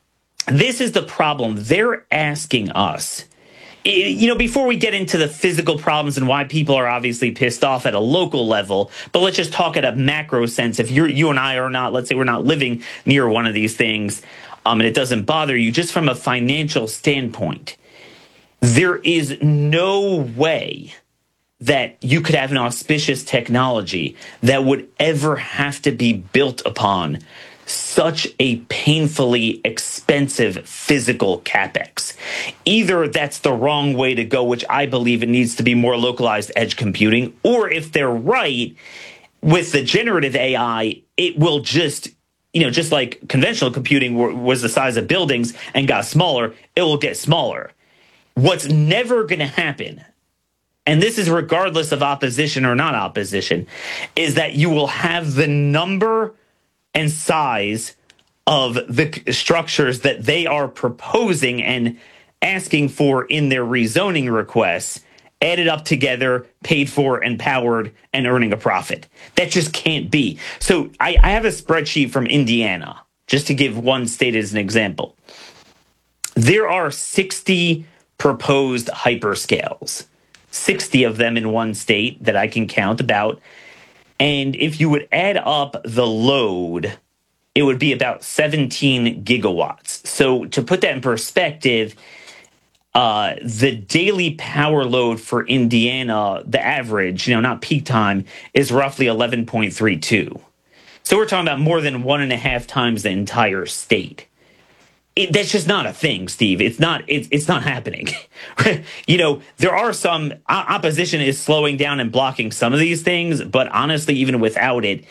Speaker 12: this is the problem. They're asking us, you know, before we get into the physical problems and why people are obviously pissed off at a local level, but let's just talk at a macro sense. If you're, you and I are not, let's say we're not living near one of these things, um, and it doesn't bother you, just from a financial standpoint, there is no way that you could have an auspicious technology that would ever have to be built upon such a painfully expensive physical capex. Either that's the wrong way to go, which I believe it needs to be more localized edge computing, or if they're right, with the generative A I, it will just, you know, just like conventional computing was the size of buildings and got smaller, it will get smaller. What's never going to happen, and this is regardless of opposition or not opposition, is that you will have the number and size of the structures that they are proposing and asking for in their rezoning requests added up together, paid for and powered and earning a profit. That just can't be. So I, I have a spreadsheet from Indiana, just to give one state as an example. There are sixty proposed hyperscales, sixty of them in one state that I can count about. And if you would add up the load, it would be about seventeen gigawatts. So to put that in perspective, uh, the daily power load for Indiana, the average, you know, not peak time, is roughly eleven point three two. So we're talking about more than one and a half times the entire state. It, that's just not a thing, Steve. It's not. It's it's not happening. You know, there are some opposition is slowing down and blocking some of these things, but honestly, even without it,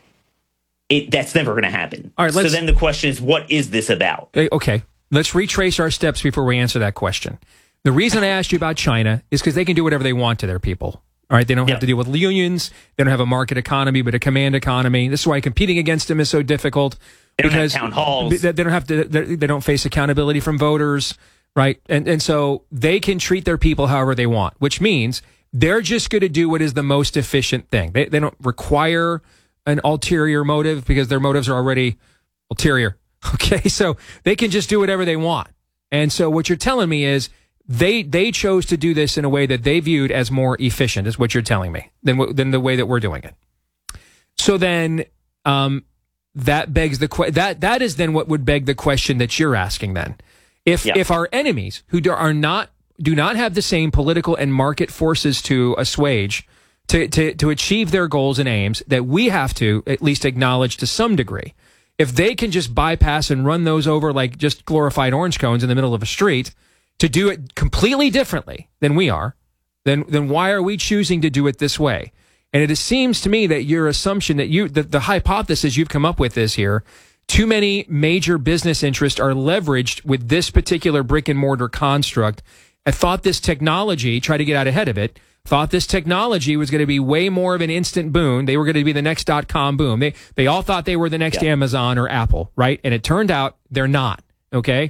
Speaker 12: it that's never going to happen.
Speaker 1: All right.
Speaker 12: So then the question is, what is this about?
Speaker 1: Okay, let's retrace our steps before we answer that question. The reason I asked you about China is because they can do whatever they want to their people. All right, they don't have
Speaker 12: Yep.
Speaker 1: to deal with unions. They don't have a market economy, but a command economy. This is why competing against them is so difficult.
Speaker 12: They don't have
Speaker 1: because
Speaker 12: town halls.
Speaker 1: They they don't have to. They don't face accountability from voters, right? And and so they can treat their people however they want, which means they're just going to do what is the most efficient thing. They they don't require an ulterior motive because their motives are already ulterior. Okay, so they can just do whatever they want. And so what you're telling me is they they chose to do this in a way that they viewed as more efficient, is what you're telling me, than than the way that we're doing it. So then. Um, That begs the que- that that is then what would beg the question that you're asking then. If
Speaker 12: Yeah.
Speaker 1: if our enemies who do, are not do not have the same political and market forces to assuage to, to to achieve their goals and aims that we have to at least acknowledge to some degree, if they can just bypass and run those over like just glorified orange cones in the middle of a street to do it completely differently than we are, then then why are we choosing to do it this way? And it seems to me that your assumption that you, the, the hypothesis you've come up with is here, too many major business interests are leveraged with this particular brick and mortar construct. I thought this technology, try to get out ahead of it, thought this technology was going to be way more of an instant boon. They were going to be the next dot-com boom. They, they all thought they were the next
Speaker 12: Yeah.
Speaker 1: Amazon or Apple, right? And it turned out they're not, okay?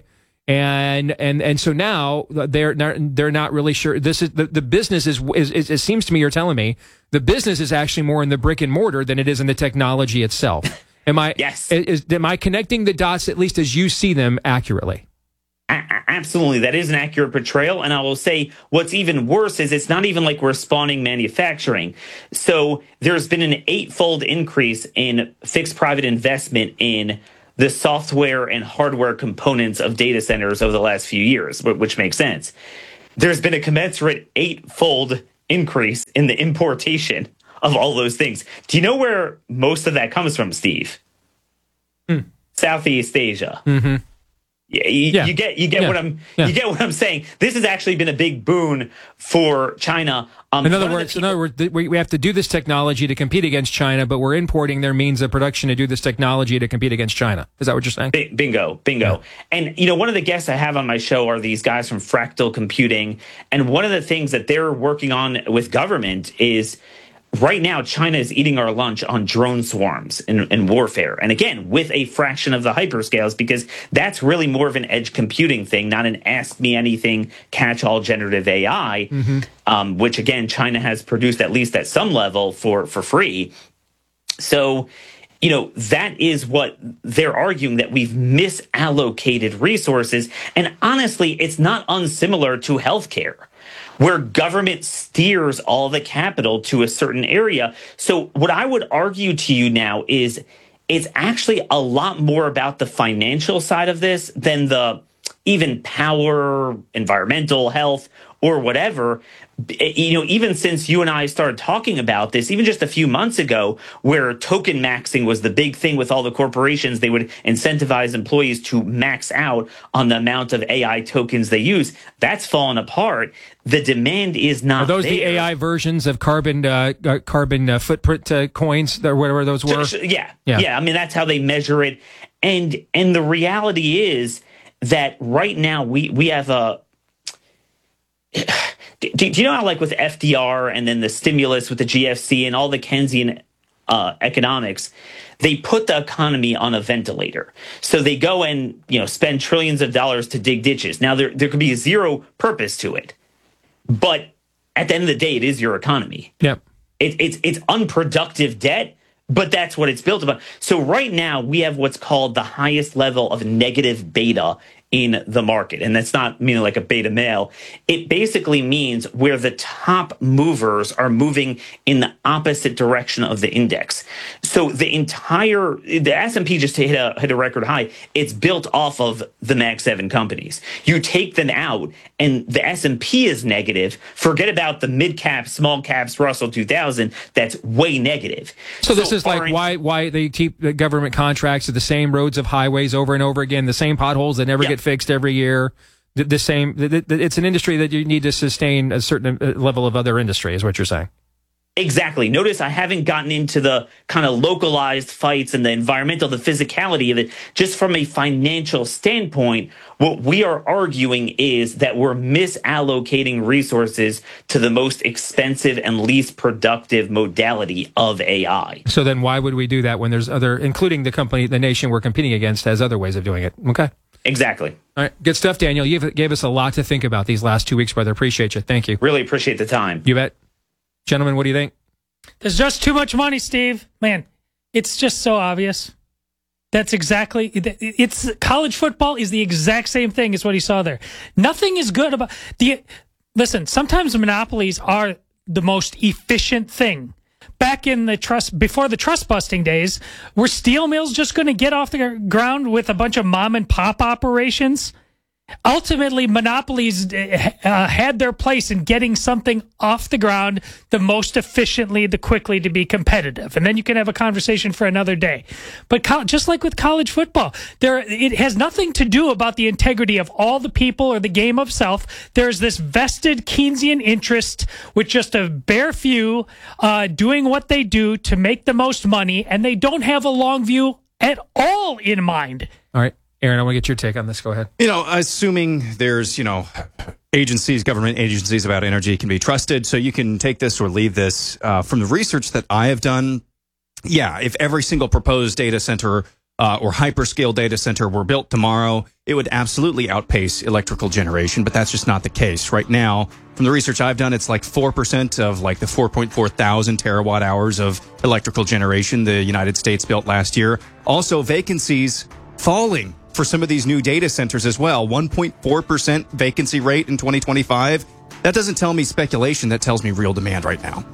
Speaker 1: And and and so now they're not, they're not really sure. This is the, the business is, is, is it seems to me you're telling me the business is actually more in the brick and mortar than it is in the technology itself. Am I
Speaker 12: yes?
Speaker 1: Is, am I connecting the dots at least as you see them accurately?
Speaker 12: A- absolutely, that is an accurate portrayal. And I will say what's even worse is it's not even like we're spawning manufacturing. So there's been an eightfold increase in fixed private investment in the software and hardware components of data centers over the last few years, which makes sense. There's been a commensurate eightfold increase in the importation of all those things. Do you know where most of that comes from, Steve?
Speaker 1: Mm.
Speaker 12: Southeast Asia.
Speaker 1: Mm-hmm.
Speaker 12: You, yeah. you get you get
Speaker 1: yeah.
Speaker 12: what I'm
Speaker 1: yeah.
Speaker 12: you get what I'm saying. This has actually been a big boon for China. Um,
Speaker 1: in other words, people, in other words, we we have to do this technology to compete against China, but we're importing their means of production to do this technology to compete against China. Is that what you're saying?
Speaker 12: Bingo, bingo. Yeah. And you know, one of the guests I have on my show are these guys from Fractal Computing, and one of the things that they're working on with government is. Right now, China is eating our lunch on drone swarms and, and warfare. And again, with a fraction of the hyperscales, because that's really more of an edge computing thing, not an ask me anything, catch all generative A I, mm-hmm. um, which again, China has produced at least at some level for, for free. So, you know, that is what they're arguing, that we've misallocated resources. And honestly, it's not unsimilar to healthcare, where government steers all the capital to a certain area. So what I would argue to you now is it's actually a lot more about the financial side of this than the even power, environmental, health, or whatever. You know, even since you and I started talking about this, even just a few months ago, where token maxing was the big thing with all the corporations, they would incentivize employees to max out on the amount of A I tokens they use. That's fallen apart. The demand is not there.
Speaker 1: Are those the A I versions of carbon uh, uh, carbon uh, footprint uh, coins, or whatever those were?
Speaker 12: Yeah, yeah, yeah. I mean, that's how they measure it. And and the reality is that right now we we have a. Do, do you know how, like, with F D R and then the stimulus with the G F C and all the Keynesian uh, economics, they put the economy on a ventilator. So they go and, you know, spend trillions of dollars to dig ditches. Now, there there could be zero purpose to it, but at the end of the day, it is your economy.
Speaker 1: Yep.
Speaker 12: It, it's it's unproductive debt, but that's what it's built upon. So right now, we have what's called the highest level of negative beta in the market. And that's not meaning like a beta male. It basically means where the top movers are moving in the opposite direction of the index. So the entire, the S and P just hit a, hit a record high. It's built off of the Mag seven companies. You take them out and the S and P is negative. Forget about the mid cap, small caps, Russell two thousand. That's way negative.
Speaker 1: So, so this is like why why they keep the government contracts to the same roads of highways over and over again, the same potholes that never yeah. get fixed every year. The, the same. The, the, it's an industry that you need to sustain a certain level of other industry, is what you're saying.
Speaker 12: Exactly. Notice I haven't gotten into the kind of localized fights and the environmental, the physicality of it. Just from a financial standpoint, what we are arguing is that we're misallocating resources to the most expensive and least productive modality of A I.
Speaker 1: So then why would we do that when there's other, including the company, the nation we're competing against has other ways of doing it? Okay.
Speaker 12: Exactly.
Speaker 1: All right. Good stuff, Daniel. You gave us a lot to think about these last two weeks, brother. Appreciate you. Thank you.
Speaker 12: Really appreciate the time.
Speaker 1: You bet. Gentlemen, what do you think?
Speaker 2: There's just too much money, Steve. Man, it's just so obvious. That's exactly, it's college football is the exact same thing as what he saw there. Nothing is good about the, listen, sometimes monopolies are the most efficient thing. Back in the trust, before the trust busting days, were steel mills just going to get off the ground with a bunch of mom and pop operations? Ultimately, monopolies uh, had their place in getting something off the ground the most efficiently, the quickly to be competitive. And then you can have a conversation for another day. But co- just like with college football, there it has nothing to do about the integrity of all the people or the game of self. There's this vested Keynesian interest with just a bare few uh, doing what they do to make the most money, and they don't have a long view at all in mind.
Speaker 1: All right. Aaron, I want to get your take on this. Go ahead.
Speaker 3: You know, assuming there's, you know, agencies, government agencies about energy can be trusted, so you can take this or leave this. Uh, from the research that I have done, yeah, if every single proposed data center uh, or hyperscale data center were built tomorrow, it would absolutely outpace electrical generation, but that's just not the case. Right now, from the research I've done, it's like four percent of like the four point four thousand terawatt hours of electrical generation the United States built last year. Also, vacancies falling for some of these new data centers as well. one point four percent vacancy rate in twenty twenty-five. That doesn't tell me speculation. That tells me real demand right now.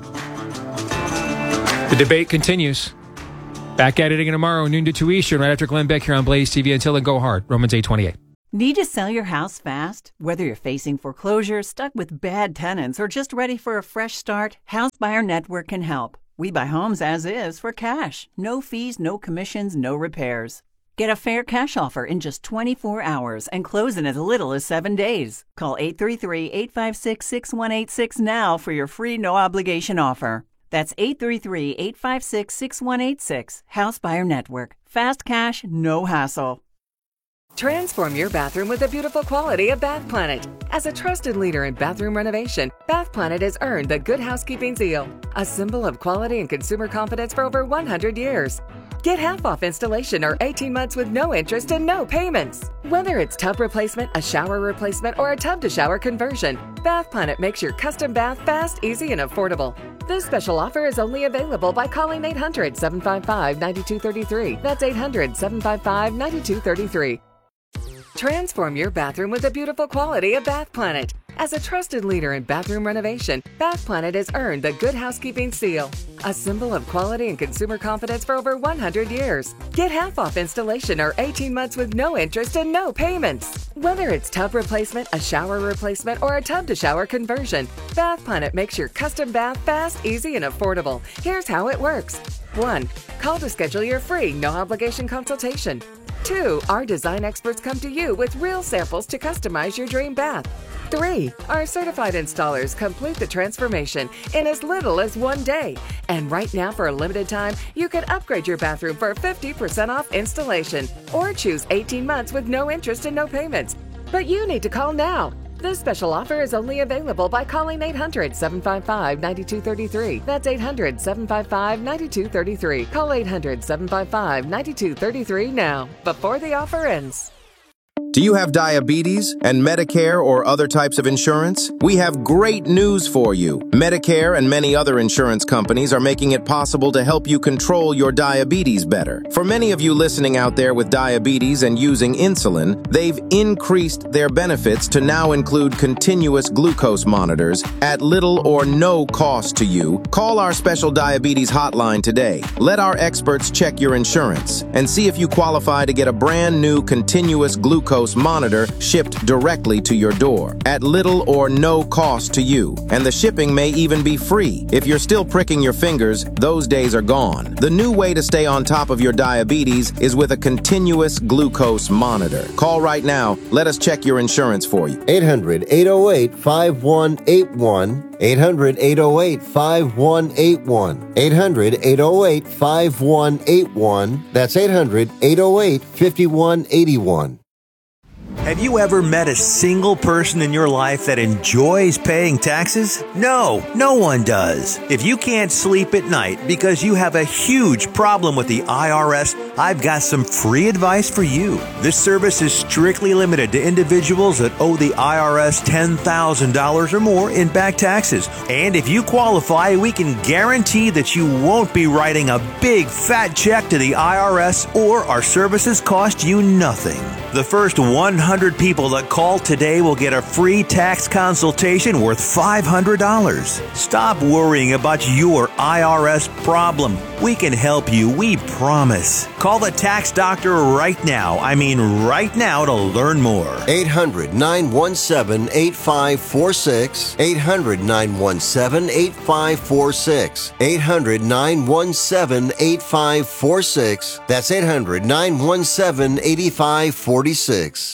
Speaker 1: The debate continues. Back at it again tomorrow, noon to two Eastern, right after Glenn Beck here on Blaze T V. Until then, go hard. Romans eight twenty-eight.
Speaker 10: Need to sell your house fast? Whether you're facing foreclosure, stuck with bad tenants, or just ready for a fresh start, House Buyer Network can help. We buy homes as is for cash. No fees, no commissions, no repairs. Get a fair cash offer in just twenty-four hours and close in as little as seven days. Call eight three three, eight five six, six one eight six now for your free no-obligation offer. That's eight three three, eight five six, six one eight six. House Buyer Network. Fast cash, no hassle.
Speaker 9: Transform your bathroom with the beautiful quality of Bath Planet. As a trusted leader in bathroom renovation, Bath Planet has earned the Good Housekeeping seal, a symbol of quality and consumer confidence for over one hundred years. Get half off installation or eighteen months with no interest and no payments. Whether it's tub replacement, a shower replacement, or a tub-to-shower conversion, Bath Planet makes your custom bath fast, easy, and affordable. This special offer is only available by calling eight hundred, seven five five, nine two three three. That's eight hundred, seven five five, nine two three three. Transform your bathroom with the beautiful quality of Bath Planet. As a trusted leader in bathroom renovation, Bath Planet has earned the Good Housekeeping seal, a symbol of quality and consumer confidence for over one hundred years. Get half off installation or eighteen months with no interest and no payments. Whether it's tub replacement, a shower replacement, or a tub-to-shower conversion, Bath Planet makes your custom bath fast, easy, and affordable. Here's how it works. one. Call to schedule your free, no-obligation consultation. two. Our design experts come to you with real samples to customize your dream bath. three. Our certified installers complete the transformation in as little as one day. And right now, for a limited time, you can upgrade your bathroom for fifty percent off installation or choose eighteen months with no interest and no payments. But you need to call now. This special offer is only available by calling eight hundred, seven five five, nine two three three. That's eight hundred, seven five five, nine two three three. Call eight hundred, seven five five, nine two three three now, before the offer ends.
Speaker 13: Do you have diabetes and Medicare or other types of insurance? We have great news for you. Medicare and many other insurance companies are making it possible to help you control your diabetes better. For many of you listening out there with diabetes and using insulin, they've increased their benefits to now include continuous glucose monitors at little or no cost to you. Call our special diabetes hotline today. Let our experts check your insurance and see if you qualify to get a brand new continuous glucose monitor shipped directly to your door at little or no cost to you. And the shipping may even be free. If you're still pricking your fingers, those days are gone. The new way to stay on top of your diabetes is with a continuous glucose monitor. Call right now. Let us check your insurance for you.
Speaker 6: eight hundred, eight oh eight, five one eight one. eight hundred, eight oh eight, five one eight one. eight hundred, eight oh eight, five one eight one. That's eight hundred, eight oh eight, five one eight one.
Speaker 5: Have you ever met a single person in your life that enjoys paying taxes? No, no one does. If you can't sleep at night because you have a huge problem with the I R S, I've got some free advice for you. This service is strictly limited to individuals that owe the I R S ten thousand dollars or more in back taxes. And if you qualify, we can guarantee that you won't be writing a big fat check to the I R S, or our services cost you nothing. The first one hundred people that call today will get a free tax consultation worth five hundred dollars. Stop worrying about your I R S problem. We can help you, we promise. Call the tax doctor right now. I mean right now to learn more.
Speaker 6: eight hundred, nine one seven, eight five four six. eight hundred, nine one seven, eight five four six. eight hundred, nine one seven, eight five four six. That's eight hundred, nine one seven, eight five four six.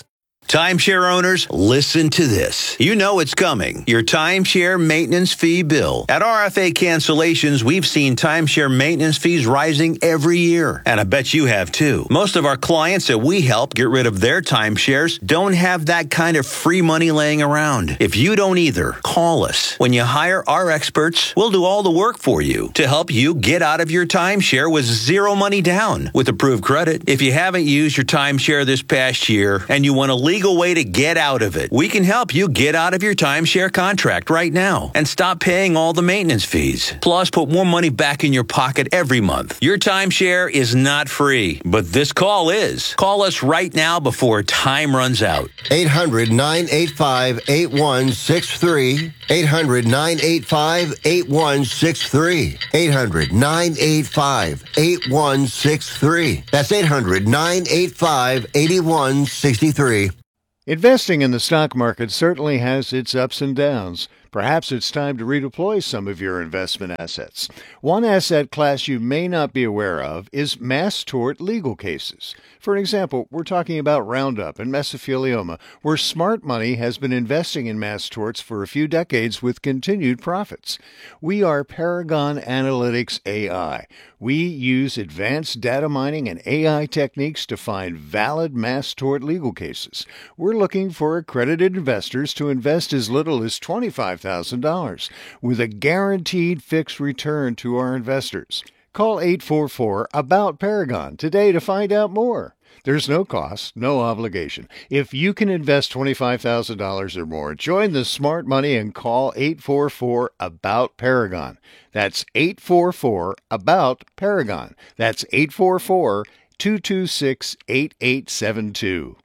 Speaker 7: Timeshare owners, listen to this. You know it's coming. Your timeshare maintenance fee bill. At R F A Cancellations, we've seen timeshare maintenance fees rising every year. And I bet you have too. Most of our clients that we help get rid of their timeshares don't have that kind of free money laying around. If you don't either, call us. When you hire our experts, we'll do all the work for you to help you get out of your timeshare with zero money down with approved credit. If you haven't used your timeshare this past year and you want a legal way to get out of it, we can help you get out of your timeshare contract right now and stop paying all the maintenance fees. Plus, put more money back in your pocket every month. Your timeshare is not free, but this call is. Call us right now before time runs out.
Speaker 6: eight hundred, nine eight five, eight one six three. eight hundred, nine eight five, eight one six three. eight hundred, nine eight five, eight one six three. That's eight hundred, nine eight five, eight one six three.
Speaker 8: Investing in the stock market certainly has its ups and downs. Perhaps it's time to redeploy some of your investment assets. One asset class you may not be aware of is mass tort legal cases. For example, we're talking about Roundup and mesothelioma, where smart money has been investing in mass torts for a few decades with continued profits. We are Paragon Analytics A I. We use advanced data mining and A I techniques to find valid mass tort legal cases. We're looking for accredited investors to invest as little as twenty-five thousand dollars with a guaranteed fixed return to our investors. Call eight four four, A B O U T, Paragon today to find out more. There's no cost, no obligation. If you can invest twenty-five thousand dollars or more, join the smart money and call eight four four, A B O U T, Paragon. That's eight four four, A B O U T, Paragon. That's eight four four, two two six, eight eight seven two.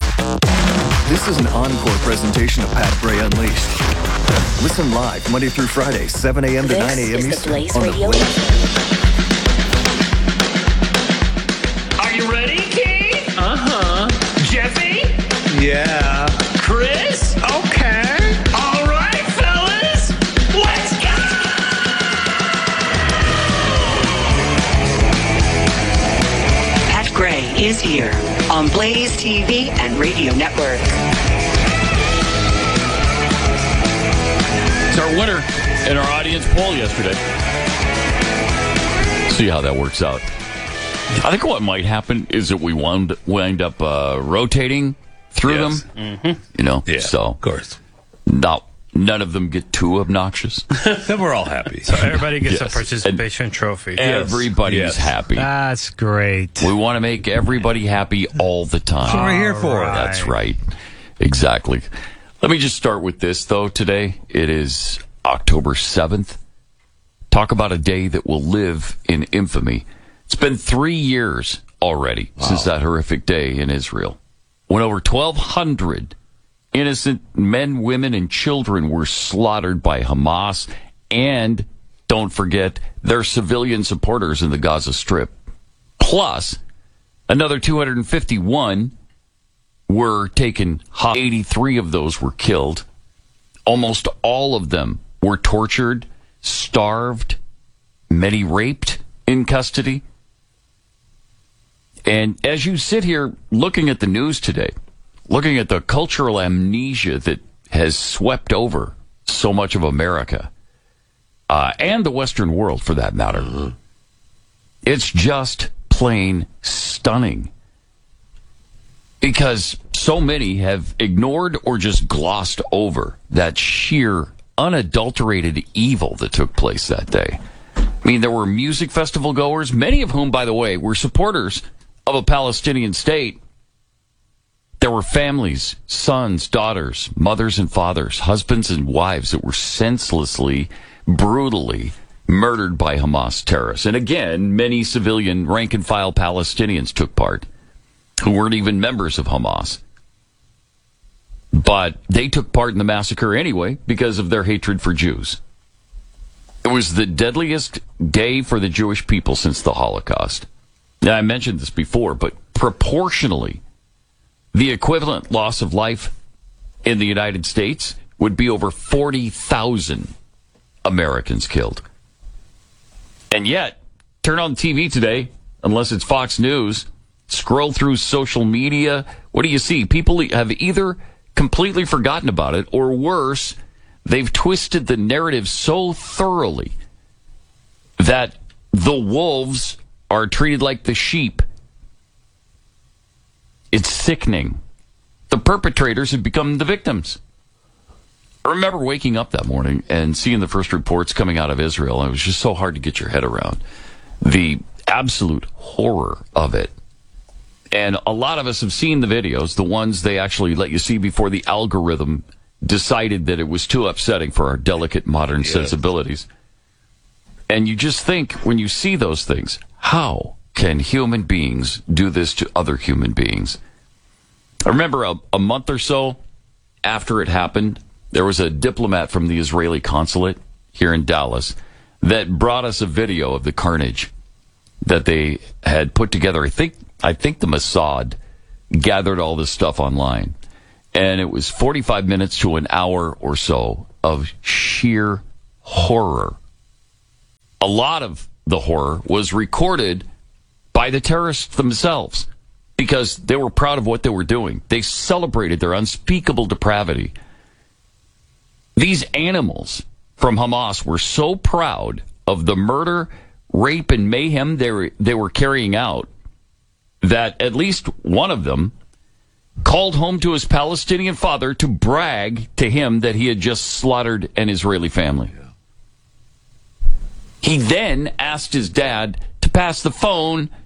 Speaker 11: This is an encore presentation of Pat Gray Unleashed. Listen live Monday through Friday, seven a.m. to nine a.m. Eastern on the Blaze.
Speaker 14: Are you ready, Keith? Uh-huh. Jeffy?
Speaker 15: Yeah.
Speaker 14: Chris? Okay. All right, fellas. Let's go!
Speaker 16: Pat Gray is here on Blaze T V and Radio Network.
Speaker 17: It's our winner in our audience poll yesterday. See how that works out. I think what might happen is that we wound, wind up uh, rotating through
Speaker 15: Yes.
Speaker 17: them.
Speaker 15: Mm-hmm.
Speaker 17: You know,
Speaker 15: Yeah,
Speaker 17: so
Speaker 15: of course.
Speaker 17: Not, none of them get too obnoxious.
Speaker 15: Then we're all happy.
Speaker 18: So everybody gets
Speaker 17: Yes.
Speaker 18: a participation trophy.
Speaker 17: Everybody's
Speaker 15: Yes.
Speaker 17: happy.
Speaker 18: That's great.
Speaker 17: We want to make everybody happy all the time.
Speaker 15: That's what we're here for.
Speaker 18: All
Speaker 17: That's right. Exactly. Let me just start with this, though, today. It is October seventh. Talk about a day that will live in infamy. It's been three years already wow. since that horrific day in Israel, when over twelve hundred innocent men, women, and children were slaughtered by Hamas, and, don't forget, their civilian supporters in the Gaza Strip. Plus, another two hundred fifty-one were taken hostage. eighty-three of those were killed. Almost all of them were tortured, starved, many raped in custody. And as you sit here looking at the news today, looking at the cultural amnesia that has swept over so much of America, uh, and the Western world for that matter, mm-hmm. it's just plain stunning. Because so many have ignored or just glossed over that sheer, unadulterated evil that took place that day. I mean, there were music festival goers, many of whom, by the way, were supporters of a Palestinian state. There were families, sons, daughters, mothers and fathers, husbands and wives that were senselessly, brutally murdered by Hamas terrorists. And again, many civilian rank-and-file Palestinians took part, who weren't even members of Hamas. But they took part in the massacre anyway because of their hatred for Jews. It was the deadliest day for the Jewish people since the Holocaust. Now, I mentioned this before, but proportionally, the equivalent loss of life in the United States would be over forty thousand Americans killed. And yet, turn on T V today, unless it's Fox News, scroll through social media, what do you see? People have either completely forgotten about it, or worse, they've twisted the narrative so thoroughly that the wolves are treated like the sheep. It's sickening. The perpetrators have become the victims. I remember waking up that morning and seeing the first reports coming out of Israel. It was just so hard to get your head around the absolute horror of it. And a lot of us have seen the videos, the ones they actually let you see before the algorithm decided that it was too upsetting for our delicate modern yes. sensibilities. And you just think, when you see those things, how can human beings do this to other human beings? I remember a, a month or so after it happened, there was a diplomat from the Israeli consulate here in Dallas that brought us a video of the carnage that they had put together. I think I think the Mossad gathered all this stuff online. And it was forty-five minutes to an hour or so of sheer horror. A lot of the horror was recorded by the terrorists themselves because they were proud of what they were doing. They celebrated their unspeakable depravity. These animals from Hamas were so proud of the murder, rape, and mayhem they were, they were carrying out that at least one of them called home to his Palestinian father to brag to him that he had just slaughtered an Israeli family. He then asked his dad to pass the phone